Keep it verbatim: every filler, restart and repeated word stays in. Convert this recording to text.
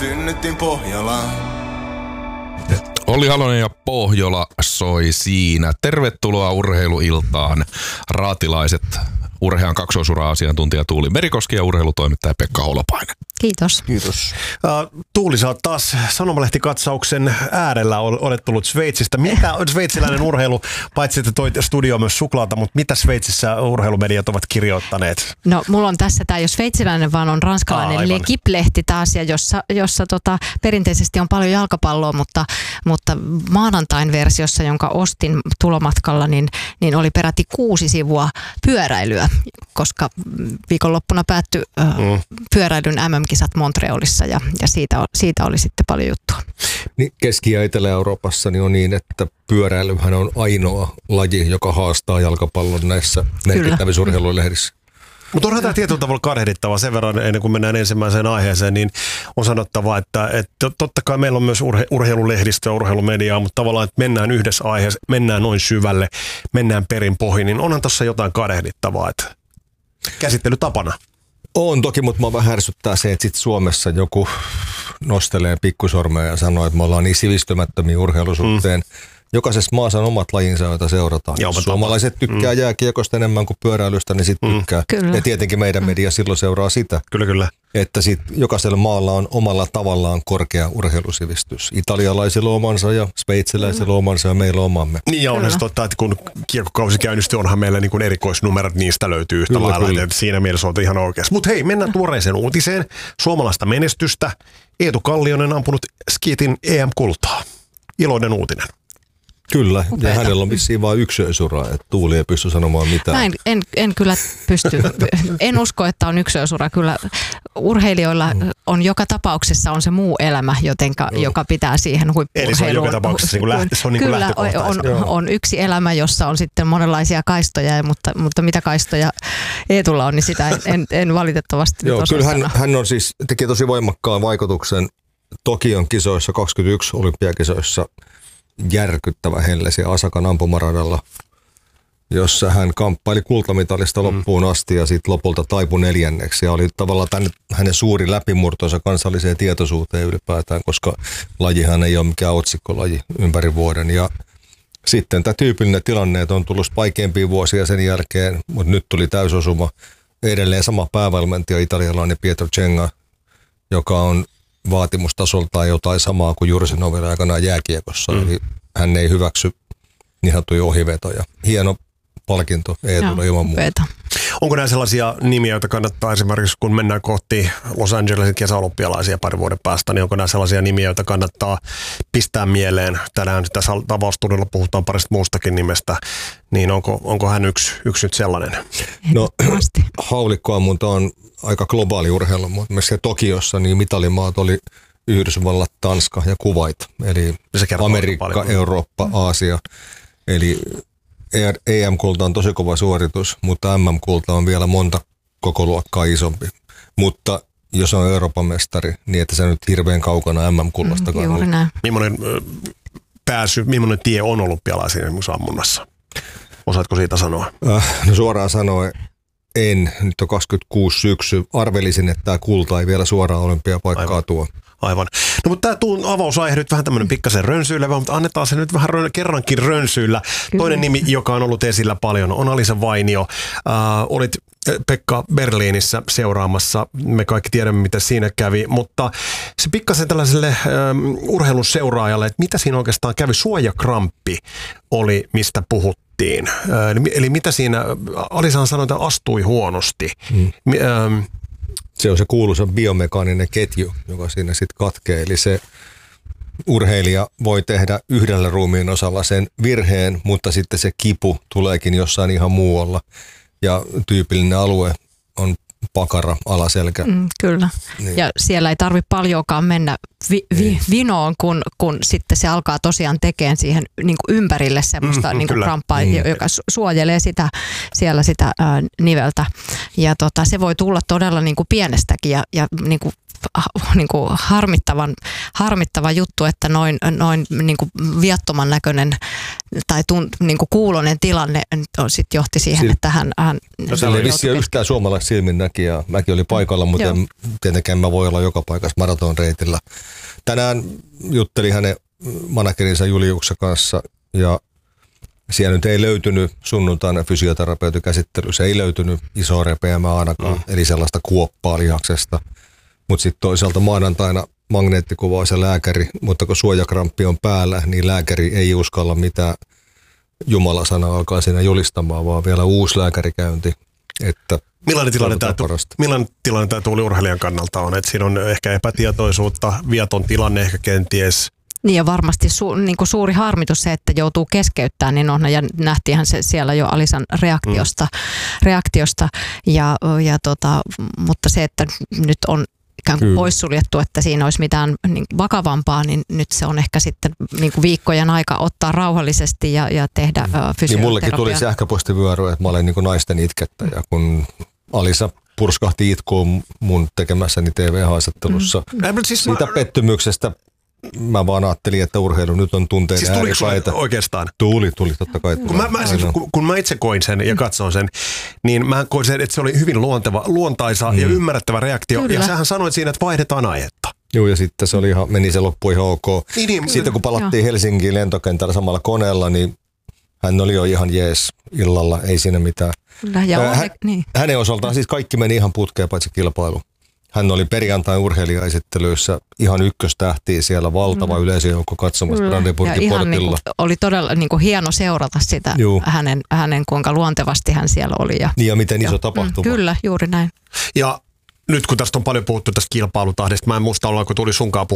synnyttiin Pohjolaan. Olli Halonen ja Pohjola soi siinä. Tervetuloa urheiluiltaan, raatilaiset. Urhean kaksoisura-asiantuntija Tuuli Merikoski ja urheilutoimittaja Pekka Holopainen. Kiitos. Kiitos. Uh, Tuuli, sä oot taas sanomalehtikatsauksen äärellä, olet tullut Sveitsistä. Mitä on sveitsiläinen urheilu, paitsi että toit studioon myös suklaata, mutta mitä Sveitsissä urheilumediat ovat kirjoittaneet? No, mulla on tässä, tämä ei ole sveitsiläinen, vaan on ranskalainen ah, L'Equipe-lehti taas, ja jossa, jossa tota, perinteisesti on paljon jalkapalloa, mutta, mutta maanantain versiossa, jonka ostin tulomatkalla, niin, niin oli peräti kuusi sivua pyöräilyä, koska viikonloppuna päättyi äh, mm. pyöräilyn M M-kisat Montrealissa ja, ja siitä, siitä oli sitten paljon juttua. Niin Keski- ja Etelä-Euroopassa niin on niin, että pyöräilyhän on ainoa laji, joka haastaa jalkapallon näissä merkittävissä urheilulehdissä. Mutta onhan tämä tietyllä tavalla kadehdittava sen verran, ennen kuin mennään ensimmäiseen aiheeseen, niin on sanottava, että, että totta kai meillä on myös urhe, urheilulehdistö ja urheilumediaa, mutta tavallaan, että mennään yhdessä aiheessa, mennään noin syvälle, mennään perin pohjin, niin onhan tuossa jotain kadehdittavaa, että käsittelytapana. On toki, mutta mä vähän ärsyttää se, että sit Suomessa joku nostelee pikkusormea ja sanoo, että me ollaan niin sivistymättömiä urheilusuhteen. Mm. Jokaisessa maassa on omat lajinsa, joita seurataan. Jos suomalaiset tykkää mm. jääkiekosta enemmän kuin pyöräilystä, niin sitten mm. tykkää. Kyllä. Ja tietenkin meidän media silloin seuraa sitä. Kyllä, kyllä. Että sit jokaisella maalla on omalla tavallaan korkea urheilusivistys. Italialaisilla omansa ja sveitsiläisillä omansa ja meillä omamme. Niin ja onhan se totta, että kun kiekkokausi käynnistyy, onhan meillä niin kuin erikoisnumerot, niistä löytyy yhtä kyllä, lailla. Kyllä. Siinä mielessä olette ihan oikeassa. Mutta hei, mennään tuoreeseen uutiseen. Suomalaista menestystä. Eetu Kallionen ampunut skiitin E M-kultaa. Iloinen uutinen. Kyllä, upeata. Ja hänellä on vissiin vain yksilösura, että Tuuli ei pysty sanomaan mitään. Näin, en, en kyllä pysty, en usko, että on yksilösura. Kyllä urheilijoilla on joka tapauksessa on se muu elämä, jotenka, no. joka pitää siihen huippu-urheiluun. Eli se on joka tapauksessa niin lähtö, se on niin kuin kyllä, on, on, on yksi elämä, jossa on sitten monenlaisia kaistoja, mutta, mutta mitä kaistoja Eetulla on, niin sitä en, en, en valitettavasti Joo, nyt kyllä hän, sanoa. hän on siis, teki tosi voimakkaan vaikutuksen Tokion kisoissa, kaksikymmentäyksi olympiakisoissa. Järkyttävä hellesi Asakan ampumaradalla, jossa hän kamppaili kultamitalista loppuun asti ja sitten lopulta taipui neljänneksi. Ja oli tavallaan tämän, hänen suuri läpimurtonsa kansalliseen tietoisuuteen ylipäätään, koska lajihan ei ole mikään otsikkolaji ympäri vuoden. Ja sitten tämä tyypillinen tilanne, että on tullut vaikeampia vuosia sen jälkeen, mutta nyt tuli täysosuma. Edelleen sama päävalmentaja, italialainen Pietro Cenga, joka on vaatimustasoltaan jotain samaa kuin Jursinovin aikanaan jääkiekossa. Mm. Eli hän ei hyväksy niin sanottuja ohivetoja. Hieno palkinto Eetulle ilman muuta. Onko nämä sellaisia nimiä, joita kannattaa esimerkiksi, kun mennään kohti Los Angelesin kesäolympialaisia pari vuoden päästä, niin onko nämä sellaisia nimiä, joita kannattaa pistää mieleen? Tänään tässä tavaustunnilla puhutaan parista muustakin nimestä, niin onko, onko hän yksi, yksi nyt sellainen? No, haulikkoammunta on aika globaali urheilu, mutta myös Tokiossa niin mitalimaat oli Yhdysvallat, Tanska ja Kuwait, eli Amerikka, Eurooppa, Aasia. Eli E M-kulta on tosi kova suoritus, mutta M M-kulta on vielä monta koko luokkaa isompi. Mutta jos on Euroopan mestari, niin että se nyt hirveän kaukana M M-kullastakaan. Mm, juuri näin. Millainen pääsy, millainen tie on olympialaisiin ammunnassa? Osaatko siitä sanoa? Äh, no suoraan sanoen en. Nyt on kaksikymmentäkuusi syksy. Arvelisin, että tämä kulta ei vielä suoraan olympiapaikkaa Aivan. tuo. Aivan. No mutta tämä avausaihe nyt vähän tämmöinen pikkasen rönsyilevä, mutta annetaan se nyt vähän rön, kerrankin rönsyillä. Kyllä. Toinen nimi, joka on ollut esillä paljon, on Alisa Vainio. Äh, olit Pekka Berliinissä seuraamassa. Me kaikki tiedämme, mitä siinä kävi, mutta se pikkasen tällaiselle äh, urheilun seuraajalle, että mitä siinä oikeastaan kävi? Suojakramppi oli, mistä puhuttiin. Äh, eli, eli mitä siinä, Alisahan sanoi, että astui huonosti. Hmm. Ähm, Se on se kuuluisa biomekaaninen ketju, joka siinä sitten katkee. Eli se urheilija voi tehdä yhdellä ruumiin osalla sen virheen, mutta sitten se kipu tuleekin jossain ihan muualla. Ja tyypillinen alue on pakara, alaselkä. Mm, kyllä. Niin. Ja siellä ei tarvitse paljonkaan mennä vi- vi- vinoon, kun, kun sitten se alkaa tosiaan tekemään siihen niin kuin ympärille semmoista mm, niin kuin kramppaa, mm. joka suojelee sitä, siellä sitä ää, niveltä. Ja tota, se voi tulla todella niin kuin pienestäkin ja, ja niin kuin, niin kuin harmittavan, harmittava juttu, että noin, noin niin kuin viattoman näköinen tai tun, niin kuin kuulonen tilanne sit johti siihen, Siin, että hän... hän no se ei vissiin yhtään suomalais silmin näki ja mäkin oli paikalla, mutta en, tietenkään mä voi olla joka paikassa maratonreitillä. Tänään juttelin hänen managerinsa Juliuksen kanssa ja siellä nyt ei löytynyt sunnuntaina fysioterapeutin käsittelyssä, ei löytynyt isoa repeämää ainakaan, mm. eli sellaista kuoppaa lihaksesta. Mutta sitten toisaalta maanantaina magneettikuvaa se lääkäri, mutta kun suojakramppi on päällä, niin lääkäri ei uskalla mitään Jumala-sanaa alkaa siinä julistamaan, vaan vielä uusi lääkärikäynti. Että millainen tilanne, tämä, millainen tilanne tämä tuuliurheilijan kannalta on? Että siinä on ehkä epätietoisuutta, viaton tilanne ehkä kenties. Niin ja varmasti su, niin kuin suuri harmitus se, että joutuu keskeyttämään, niin on, ja nähtiinhän se siellä jo Alisan reaktiosta, mm. reaktiosta ja, ja tota, mutta se, että nyt on ikään kuin poissuljettu, että siinä olisi mitään niin vakavampaa, niin nyt se on ehkä sitten niin kuin viikkojen aika ottaa rauhallisesti ja, ja tehdä mm. fysioterapiaa. Niin mullekin tuli sähköpostivyöry, että mä olen niin kuin naisten itkettäjä, kun Alisa purskahti itkuun mun tekemässäni T V-haastattelussa. Mm. Siis siitä mä... pettymyksestä mä vaan ajattelin, että urheilu nyt on tunteiden siis ääripäitä. Oikeastaan? Tuli, tuli totta kai. Kun mä, mä, siis, kun, kun mä itse koin sen ja katsoin sen, niin mä koin sen, että se oli hyvin luonteva, luontaisa mm. ja ymmärrettävä reaktio. Kyllä. Ja sähän sanoit siinä, että vaihdetaan aihetta. Joo, ja sitten se oli ihan, meni se loppu ihan ok. Niin, niin, sitten kun palattiin joo. Helsinkiin lentokentällä samalla koneella, niin hän oli jo ihan jees illalla, ei siinä mitään. Kyllä, ja hän, niin. Hänen osaltaan siis kaikki meni ihan putkeen paitsi kilpailu. Hän oli perjantain urheilijaesittelyissä ihan ykköstähtiä siellä, valtava mm. yleisöjoukko katsomassa Brandenburgin portilla. Niin kuin, oli todella niin kuin hieno seurata sitä, hänen, hänen kuinka luontevasti hän siellä oli. Ja, niin ja miten iso tapahtuma. Mm, kyllä, juuri näin. Ja nyt kun tästä on paljon puhuttu tästä kilpailutahdista, mä en muista ollaan, kun tuli sunkaan